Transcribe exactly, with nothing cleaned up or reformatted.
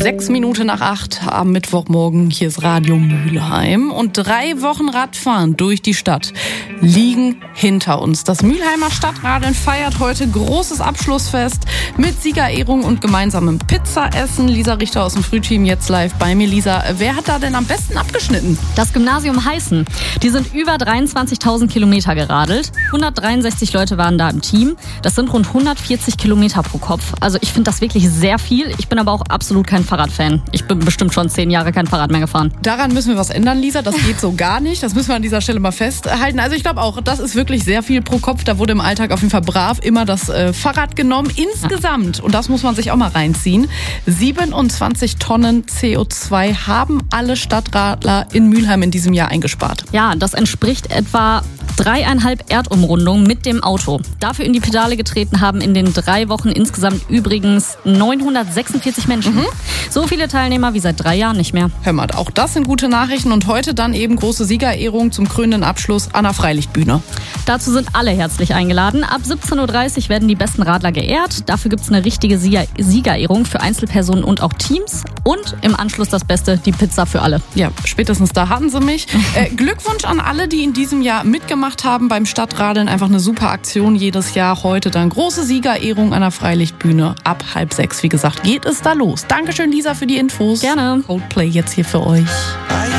Sechs Minuten nach acht am Mittwochmorgen. Hier ist Radio Mülheim. Und drei Wochen Radfahren durch die Stadt liegen hinter uns. Das Mülheimer Stadtradeln feiert heute großes Abschlussfest mit Siegerehrung und gemeinsamem Pizzaessen. Lisa Richter aus dem Frühteam jetzt live bei mir. Lisa, wer hat da denn am besten abgeschnitten? Das Gymnasium Heißen. Die sind über dreiundzwanzigtausend Kilometer geradelt. hundertdreiundsechzig Leute waren da im Team. Das sind rund hundertvierzig Kilometer pro Kopf. Also ich finde das wirklich sehr viel. Ich bin aber auch absolut kein Fahrradfan. Ich bin bestimmt schon zehn Jahre kein Fahrrad mehr gefahren. Daran müssen wir was ändern, Lisa. Das geht so gar nicht. Das müssen wir an dieser Stelle mal festhalten. Also ich glaube auch, das ist wirklich sehr viel pro Kopf. Da wurde im Alltag auf jeden Fall brav immer das äh, Fahrrad genommen. Insgesamt, und das muss man sich auch mal reinziehen, siebenundzwanzig Tonnen C O zwei haben alle Stadtradler in Mülheim in diesem Jahr eingespart. Ja, das entspricht etwa dreieinhalb Erdumrundungen mit dem Auto. Dafür in die Pedale getreten haben in den drei Wochen insgesamt übrigens neunhundertsechsundvierzig Menschen. Mhm. So viele Teilnehmer wie seit drei Jahren nicht mehr. Hör mal, auch das sind gute Nachrichten. Und heute dann eben große Siegerehrung zum krönenden Abschluss an der Freilichtbühne. Dazu sind alle herzlich eingeladen. Ab siebzehn Uhr dreißig werden die besten Radler geehrt. Dafür gibt es eine richtige Siegerehrung für Einzelpersonen und auch Teams. Und im Anschluss das Beste, die Pizza für alle. Ja, spätestens da hatten sie mich. äh, Glückwunsch an alle, die in diesem Jahr mitgemacht haben beim Stadtradeln. Einfach eine super Aktion jedes Jahr. Heute dann große Siegerehrung an der Freilichtbühne. Ab halb sechs, wie gesagt, geht es da los. Dankeschön, Lisa, für die Infos. Gerne. Coldplay jetzt hier für euch.